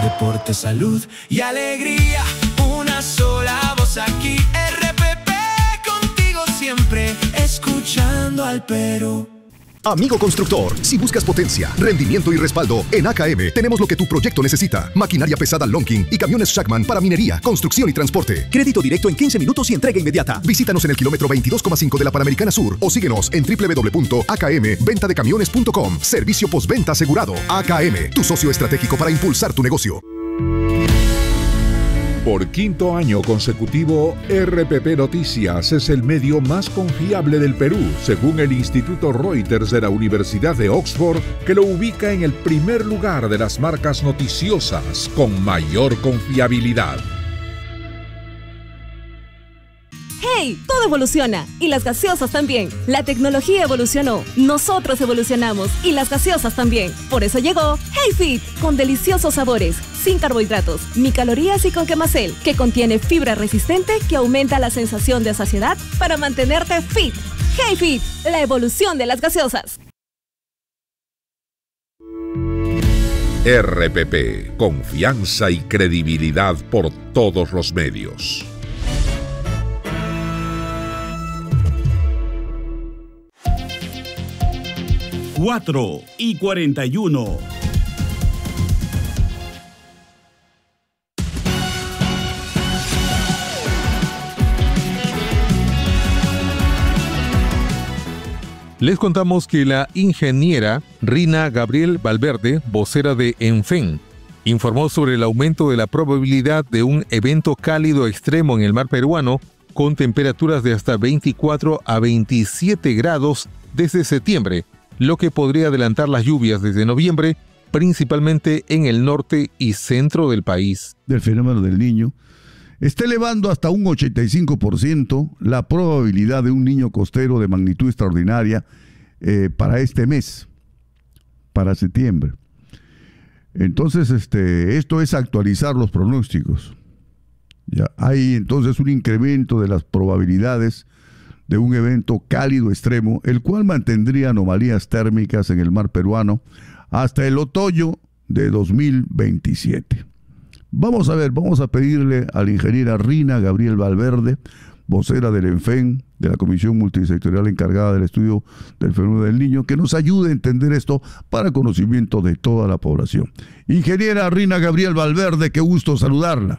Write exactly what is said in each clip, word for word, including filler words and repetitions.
deporte, salud y alegría. Una sola voz aquí, R P P, contigo siempre, escuchando al Perú. Amigo constructor, si buscas potencia, rendimiento y respaldo, en A K M tenemos lo que tu proyecto necesita. Maquinaria pesada Lonking y camiones Shackman para minería, construcción y transporte. Crédito directo en quince minutos y entrega inmediata. Visítanos en el kilómetro veintidós coma cinco de la Panamericana Sur o síguenos en doble u doble u doble u punto a k m venta de camiones punto com. Servicio postventa asegurado. A K M, tu socio estratégico para impulsar tu negocio. Por quinto año consecutivo, R P P Noticias es el medio más confiable del Perú, según el Instituto Reuters de la Universidad de Oxford, que lo ubica en el primer lugar de las marcas noticiosas con mayor confiabilidad. ¡Hey! Todo evoluciona y las gaseosas también. La tecnología evolucionó, nosotros evolucionamos y las gaseosas también. Por eso llegó Hey Fit, con deliciosos sabores, sin carbohidratos, ni calorías y con quemacel, que contiene fibra resistente que aumenta la sensación de saciedad para mantenerte fit. Hey Fit, la evolución de las gaseosas. R P P, confianza y credibilidad por todos los medios. cuatro y cuarenta y uno. Les contamos que la ingeniera Rina Gabriel Valverde, vocera de ENFEN, informó sobre el aumento de la probabilidad de un evento cálido extremo en el mar peruano con temperaturas de hasta veinticuatro a veintisiete grados desde septiembre, lo que podría adelantar las lluvias desde noviembre, principalmente en el norte y centro del país. Del fenómeno del Niño, está elevando hasta un ochenta y cinco por ciento la probabilidad de un niño costero de magnitud extraordinaria eh, para este mes, para septiembre. Entonces, este, esto es actualizar los pronósticos. Ya hay entonces un incremento de las probabilidades de un evento cálido extremo, el cual mantendría anomalías térmicas en el mar peruano hasta el otoño de dos mil veintisiete. Vamos a ver, vamos a pedirle a la ingeniera Rina Gabriel Valverde, vocera del ENFEN, de la Comisión Multisectorial encargada del estudio del fenómeno del Niño, que nos ayude a entender esto para conocimiento de toda la población. Ingeniera Rina Gabriel Valverde, qué gusto saludarla.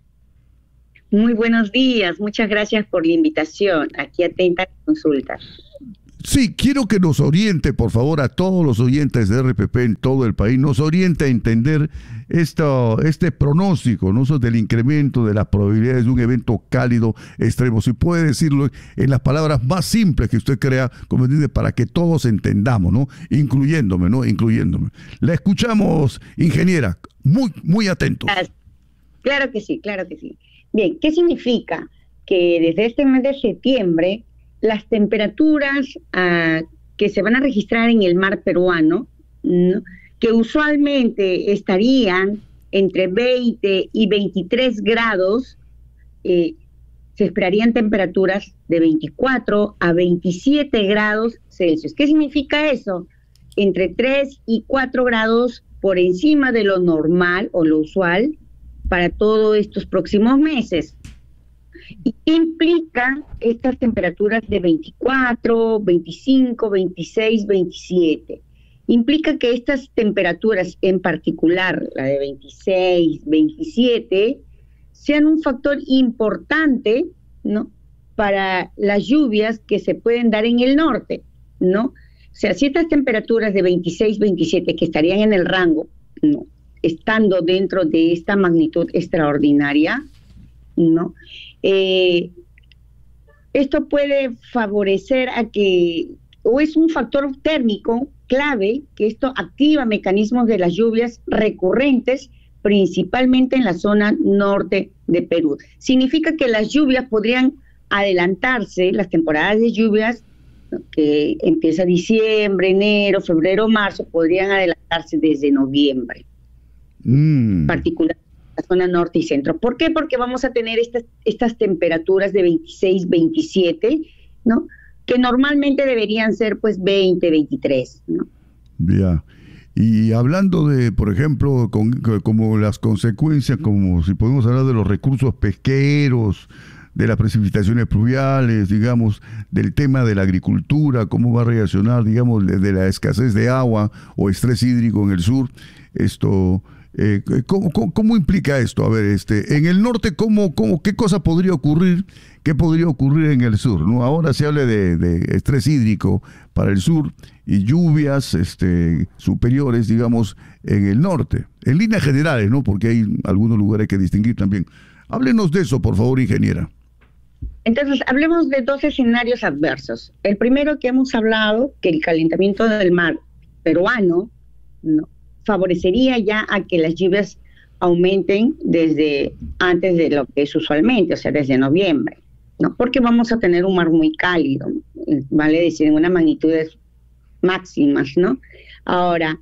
Muy buenos días, muchas gracias por la invitación. Aquí atenta a la consulta. Sí, quiero que nos oriente, por favor, a todos los oyentes de R P P en todo el país, nos oriente a entender esto, este pronóstico, ¿no? Del incremento de las probabilidades de un evento cálido extremo. Si puede decirlo en las palabras más simples que usted crea, como dice, para que todos entendamos, ¿no? Incluyéndome, ¿no? Incluyéndome. La escuchamos, ingeniera, muy, muy atentos. Claro que sí, claro que sí. Bien, ¿qué significa? Que desde este mes de septiembre las temperaturas uh, que se van a registrar en el mar peruano, ¿no?, que usualmente estarían entre veinte y veintitrés grados, eh, se esperarían temperaturas de veinticuatro a veintisiete grados Celsius. ¿Qué significa eso? Entre tres y cuatro grados por encima de lo normal o lo usual para todos estos próximos meses. ¿Y qué implican estas temperaturas de veinticuatro, veinticinco, veintiséis, veintisiete? Implica que estas temperaturas, en particular la de veintiséis, veintisiete, sean un factor importante, ¿no?, para las lluvias que se pueden dar en el norte, ¿no? O sea, si estas temperaturas de veintiséis, veintisiete, que estarían en el rango, ¿no?, estando dentro de esta magnitud extraordinaria, ¿no?, Eh, esto puede favorecer a que, o es un factor térmico clave, que esto activa mecanismos de las lluvias recurrentes, principalmente en la zona norte de Perú. Significa que las lluvias podrían adelantarse, las temporadas de lluvias, ¿no?, que empieza diciembre, enero, febrero, marzo, podrían adelantarse desde noviembre, mm. particularmente la zona norte y centro. ¿Por qué? Porque vamos a tener estas, estas temperaturas de veintiséis, veintisiete, ¿no?, que normalmente deberían ser pues veinte, veintitrés, ¿no? Ya. Y hablando de, por ejemplo, con, como las consecuencias, como si podemos hablar de los recursos pesqueros, de las precipitaciones pluviales, digamos, del tema de la agricultura, cómo va a reaccionar, digamos, de, de la escasez de agua o estrés hídrico en el sur, esto... Eh, ¿cómo, cómo, ¿Cómo implica esto? A ver, este, en el norte, ¿cómo, cómo, ¿qué cosa podría ocurrir? ¿Qué podría ocurrir en el sur? ¿No? Ahora se habla de, de estrés hídrico para el sur y lluvias este, superiores, digamos, en el norte. En líneas generales, ¿no? Porque hay algunos lugares que distinguir también. Háblenos de eso, por favor, ingeniera. Entonces, hablemos de dos escenarios adversos. El primero que hemos hablado, que el calentamiento del mar peruano, ¿no?, favorecería ya a que las lluvias aumenten desde antes de lo que es usualmente, o sea, desde noviembre, ¿no? Porque vamos a tener un mar muy cálido, vale decir, en unas magnitudes máximas, ¿no? Ahora,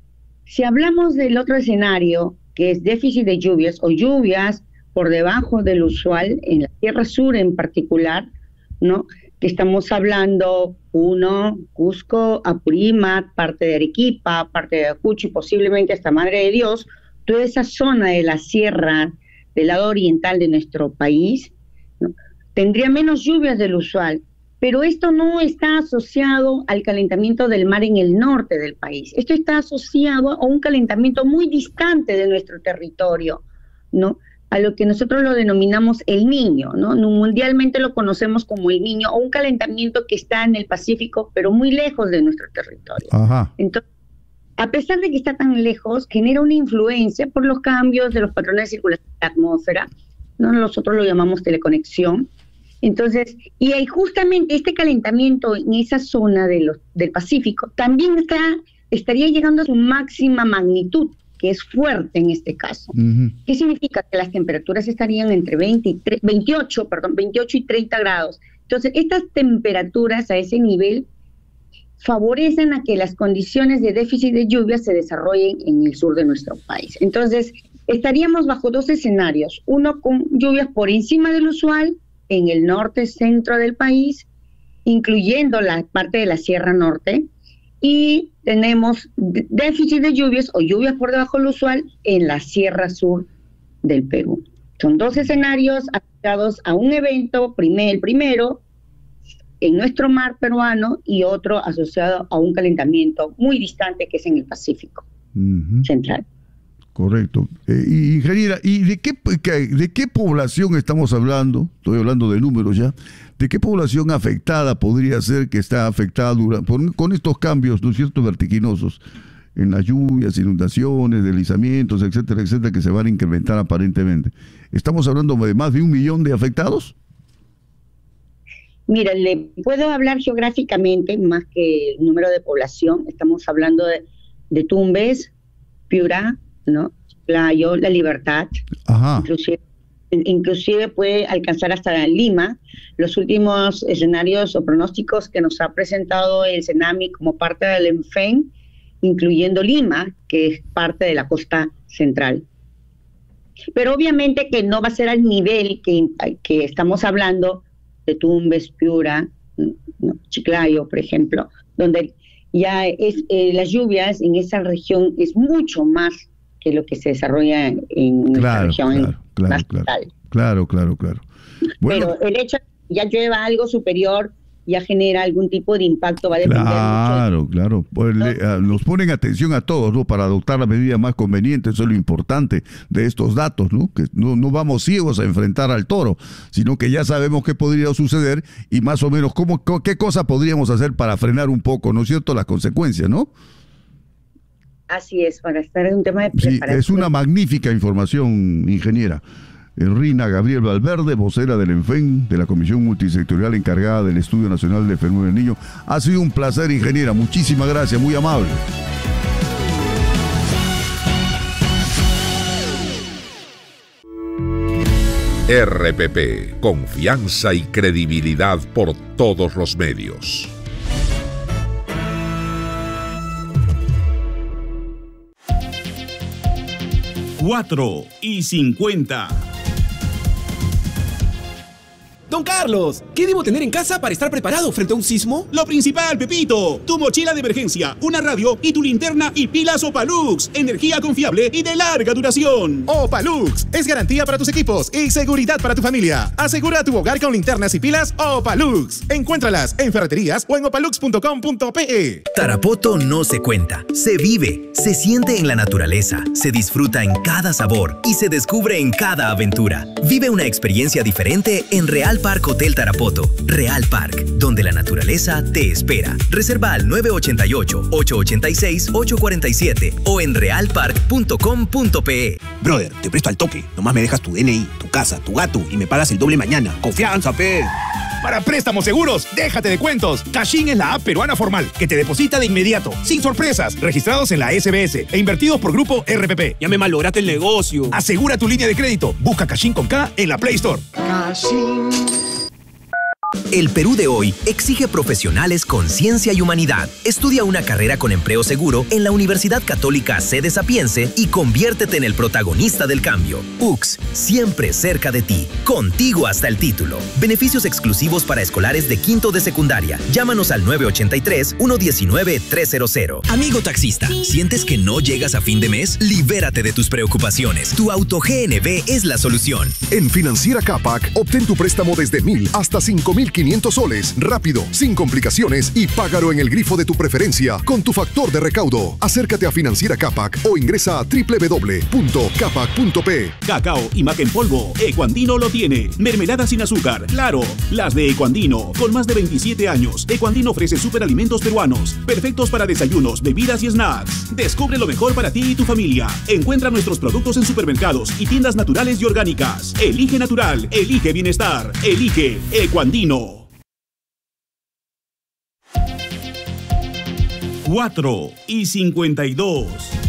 si hablamos del otro escenario, que es déficit de lluvias o lluvias por debajo del usual, en la Sierra Sur en particular, ¿no?, que estamos hablando, uno, Cusco, Apurímac, parte de Arequipa, parte de Ayacucho y posiblemente hasta Madre de Dios, toda esa zona de la sierra del lado oriental de nuestro país, ¿no?, tendría menos lluvias del usual, pero esto no está asociado al calentamiento del mar en el norte del país, esto está asociado a un calentamiento muy distante de nuestro territorio, ¿no?, a lo que nosotros lo denominamos el Niño, ¿no? Mundialmente lo conocemos como el Niño, o un calentamiento que está en el Pacífico, pero muy lejos de nuestro territorio. Ajá. Entonces, a pesar de que está tan lejos, genera una influencia por los cambios de los patrones de circulación de la atmósfera, ¿no? Nosotros lo llamamos teleconexión. Entonces, y hay justamente este calentamiento en esa zona de los, del Pacífico también está, estaría llegando a su máxima magnitud, que es fuerte en este caso. Uh-huh. ¿Qué significa? Que las temperaturas estarían entre veinte y tre- veintiocho, perdón, veintiocho y treinta grados. Entonces, estas temperaturas a ese nivel favorecen a que las condiciones de déficit de lluvia se desarrollen en el sur de nuestro país. Entonces, estaríamos bajo dos escenarios, uno con lluvias por encima del usual en el norte centro del país, incluyendo la parte de la Sierra Norte, y tenemos déficit de lluvias o lluvias por debajo del usual en la Sierra Sur del Perú. Son dos escenarios asociados a un evento, primer, el primero en nuestro mar peruano y otro asociado a un calentamiento muy distante que es en el Pacífico uh-huh. central. Correcto. Eh, ingeniera, ¿y de qué, de qué población estamos hablando? Estoy hablando de números ya. ¿De qué población afectada podría ser que está afectada durante, por, con estos cambios, ¿no es cierto?, vertiginosos en las lluvias, inundaciones, deslizamientos, etcétera, etcétera, que se van a incrementar aparentemente? ¿Estamos hablando de más de un millón de afectados? Mira, le puedo hablar geográficamente más que el número de población. Estamos hablando de, de Tumbes, Piura, ¿no?, Chiclayo, La Libertad. Ajá. Inclusive, inclusive puede alcanzar hasta Lima. Los últimos escenarios o pronósticos que nos ha presentado el CENAMI como parte del ENFEN, incluyendo Lima, que es parte de la costa central. Pero obviamente que no va a ser al nivel que, que estamos hablando de Tumbes, Piura, ¿no?, Chiclayo, por ejemplo, donde ya es eh, las lluvias en esa región es mucho más que lo que se desarrolla en claro, nuestra región claro, claro, claro, claro, claro, claro. Bueno, pero el hecho de que ya llueva algo superior ya genera algún tipo de impacto, va a depender claro, mucho. Claro, pues ¿no? le, a, nos ponen atención a todos, ¿no?, para adoptar la medida más conveniente. Eso es lo importante de estos datos, ¿no? Que no, no vamos ciegos a enfrentar al toro, sino que ya sabemos qué podría suceder y más o menos cómo, qué cosa podríamos hacer para frenar un poco, ¿no es cierto?, las consecuencias, ¿no? Así es, para estar en un tema de preparación. Sí, es una magnífica información, ingeniera. Rina Gabriel Valverde, vocera del ENFEN, de la Comisión Multisectorial encargada del Estudio Nacional de Fenómeno del Niño. Ha sido un placer, ingeniera. Muchísimas gracias, muy amable. R P P, confianza y credibilidad por todos los medios. Cuatro y cincuenta. Don Carlos, ¿qué debo tener en casa para estar preparado frente a un sismo? Lo principal, Pepito, tu mochila de emergencia, una radio y tu linterna y pilas Opalux. Energía confiable y de larga duración. Opalux es garantía para tus equipos y seguridad para tu familia. Asegura tu hogar con linternas y pilas Opalux. Encuéntralas en ferreterías o en opalux punto com punto pe. Tarapoto no se cuenta, se vive, se siente en la naturaleza, se disfruta en cada sabor y se descubre en cada aventura. Vive una experiencia diferente en Real Park Hotel Tarapoto. Real Park, donde la naturaleza te espera. Reserva al nueve ocho ocho, ocho ocho seis, ocho cuatro siete o en real park punto com punto pe. Brother, te presto al toque. Nomás me dejas tu D N I, tu casa, tu gato y me pagas el doble mañana. ¡Confianza, pe! Para préstamos seguros, déjate de cuentos. Cachín es la app peruana formal que te deposita de inmediato, sin sorpresas, registrados en la S B S e invertidos por Grupo R P P. Ya me malograste el negocio. Asegura tu línea de crédito. Busca Cachín con K en la Play Store. Cachín. El Perú de hoy exige profesionales con ciencia y humanidad. Estudia una carrera con empleo seguro en la Universidad Católica Sede Sapiense y conviértete en el protagonista del cambio. U C S, siempre cerca de ti, contigo hasta el título. Beneficios exclusivos para escolares de quinto de secundaria. Llámanos al nueve ocho tres, uno uno nueve, tres cero cero. Amigo taxista, ¿sientes que no llegas a fin de mes? Libérate de tus preocupaciones. Tu auto G N B es la solución. En Financiera Capac, obtén tu préstamo desde mil hasta cinco mil quinientos soles, rápido, sin complicaciones y págalo en el grifo de tu preferencia con tu factor de recaudo. Acércate a Financiera Capac o ingresa a doble u doble u doble u punto capac punto pe. Cacao y maca en polvo, Ecuandino lo tiene. Mermelada sin azúcar, claro, las de Ecuandino. Con más de veintisiete años, Ecuandino ofrece superalimentos peruanos, perfectos para desayunos, bebidas y snacks. Descubre lo mejor para ti y tu familia. Encuentra nuestros productos en supermercados y tiendas naturales y orgánicas. Elige natural, elige bienestar, elige Ecuandino. cuatro y cincuenta y dos.